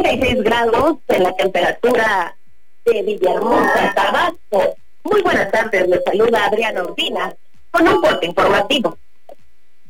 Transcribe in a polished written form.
36 grados en la temperatura de Villahermosa, Tabasco. Muy buenas tardes, les saluda Adriana Urbina con un corte informativo.